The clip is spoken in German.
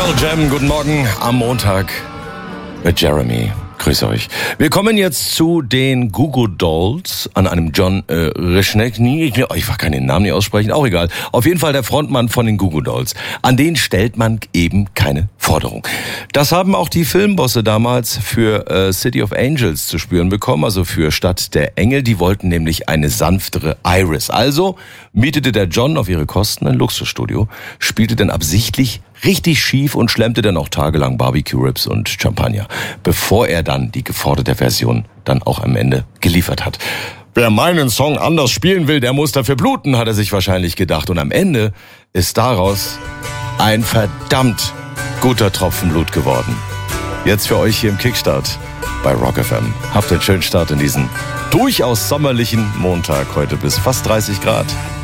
Pearl Jam, guten Morgen am Montag mit Jeremy. Grüß euch. Wir kommen jetzt zu den Goo Goo Dolls an einem John Rzeznik. Ich kann den Namen nicht aussprechen, auch egal. Auf jeden Fall der Frontmann von den Goo Goo Dolls. An den stellt man eben keine Forderung. Das haben auch die Filmbosse damals für City of Angels zu spüren bekommen, also für Stadt der Engel. Die wollten nämlich eine sanftere Iris. Also mietete der John auf ihre Kosten ein Luxusstudio, spielte dann absichtlich richtig schief und schlemmte dann auch tagelang Barbecue-Ribs und Champagner, bevor er dann die geforderte Version dann auch am Ende geliefert hat. Wer meinen Song anders spielen will, der muss dafür bluten, hat er sich wahrscheinlich gedacht. Und am Ende ist daraus ein verdammt guter Tropfen Blut geworden. Jetzt für euch hier im Kickstart bei Rock FM. Habt einen schönen Start in diesen durchaus sommerlichen Montag, heute bis fast 30 Grad.